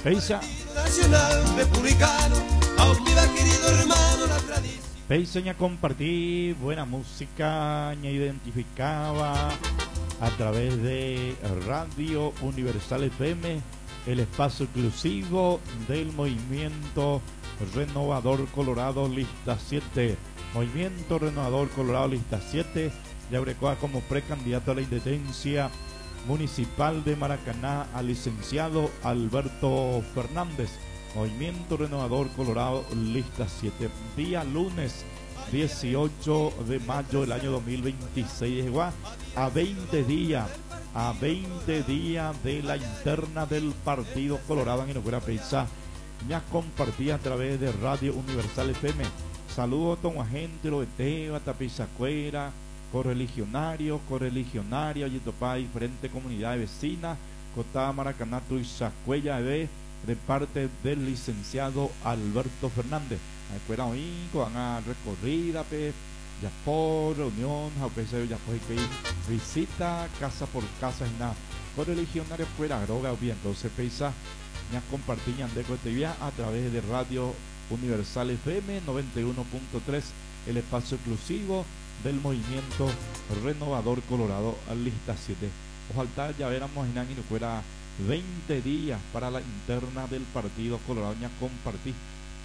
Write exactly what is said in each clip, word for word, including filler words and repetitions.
Peisa. Nacional republicano, aunque querido hermano la tradición. Peiseña compartí buena música, ña identificaba a través de Radio Universal F M, el espacio exclusivo del Movimiento Renovador Colorado Lista siete. Movimiento Renovador Colorado Lista siete, Yaurecoa como precandidato a la intendencia municipal de Maracaná al licenciado Alberto Fernández. Movimiento Renovador Colorado Lista siete, día lunes dieciocho de mayo del año dos mil veintiséis, llegó a veinte días, a veinte días de la interna del Partido Colorado en Inocura Peisa. Ya compartí a través de Radio Universal F M. Saludos a todo agente, lo de Teba, Tapizacuera, correligionarios, correligionarias, Yitopá, diferentes comunidades vecinas, Cotá, Maracaná, Tuizacuella, de de parte del licenciado Alberto Fernández. Acuera hoy van a recorrida, pe, ya por reunión, a pesar ya por que visita casa por casa y nada. Correligionarios fuera droga, bien, entonces pesa, ya compartían de cotidiana a través de Radio Universal F M noventa y uno punto tres, el espacio exclusivo del Movimiento Renovador Colorado Lista siete. Ojalá ya veramos en año fuera veinte días para la interna del Partido Colorado. Ya compartí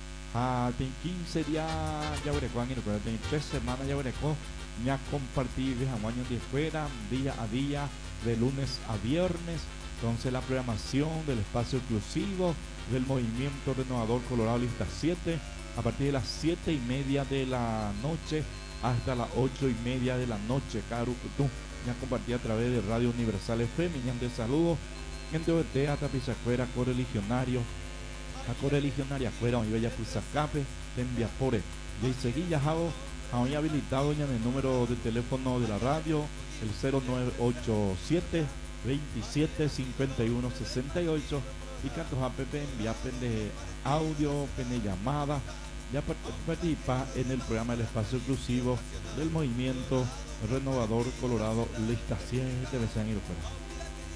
a quince días ya veré cuándo, tres semanas ya veré ya compartí de año de fuera día a día de lunes a viernes. Entonces la programación del espacio exclusivo del Movimiento Renovador Colorado Lista siete a partir de las siete y media de la noche hasta las ocho y media de la noche. Carucutú ya compartí a través de Radio Universal F M. De saludos gente de Tea, Tapizacuera, Correligionario, a Correligionaria afuera, hoy bella Puzacape, Tembiapore. Y seguía hago, hoy habilitado ya el número de teléfono de la radio, el cero nueve ocho siete, veintisiete cincuenta y uno sesenta y ocho, y cantos a Pepe envía de audio, pene llamada, ya participa en el programa del espacio exclusivo del Movimiento Renovador Colorado Lista siete, veces en el fuera.